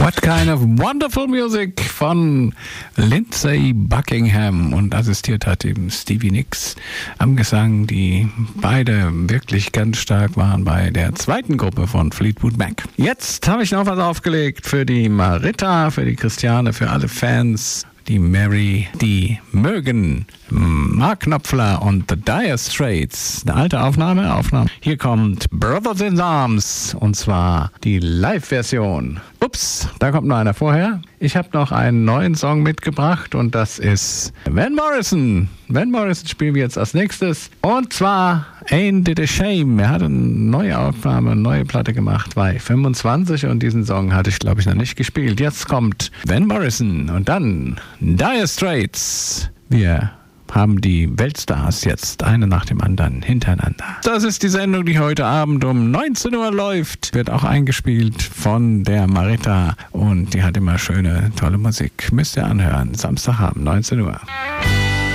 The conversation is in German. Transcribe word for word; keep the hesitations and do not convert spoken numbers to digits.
What Kind of Wonderful Music von Lindsey Buckingham, und assistiert hat eben Stevie Nicks am Gesang, die beide wirklich ganz stark waren bei der zweiten Gruppe von Fleetwood Mac. Jetzt habe ich noch was aufgelegt für die Marita, für die Christiane, für alle Fans, die Mary, die mögen Mark Knopfler und The Dire Straits. Eine alte Aufnahme, Aufnahme. Hier kommt Brothers in Arms, und zwar die Live-Version. Ups, da kommt noch einer vorher. Ich habe noch einen neuen Song mitgebracht, und das ist Van Morrison. Van Morrison spielen wir jetzt als nächstes, und zwar Ain't It a Shame. Er hat eine neue Aufnahme, eine neue Platte gemacht bei fünfundzwanzig, und diesen Song hatte ich, glaube ich, noch nicht gespielt. Jetzt kommt Van Morrison und dann Dire Straits. Wir haben die Weltstars jetzt eine nach dem anderen hintereinander. Das ist die Sendung, die heute Abend um neunzehn Uhr läuft. Wird auch eingespielt von der Marita, und die hat immer schöne, tolle Musik. Müsst ihr anhören. Samstagabend, neunzehn Uhr.